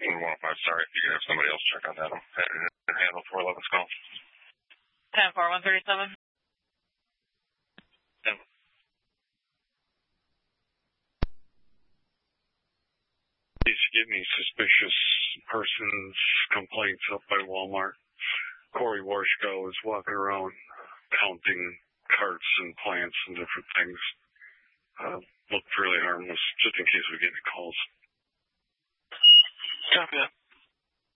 Sorry, if you could have somebody else check on that. Handle 411's call. 10-4-137. Please give me suspicious persons complaints up by Walmart. Corey Warshko is walking around counting carts and plants and different things. Looked really harmless, just in case we get any calls. Copy that.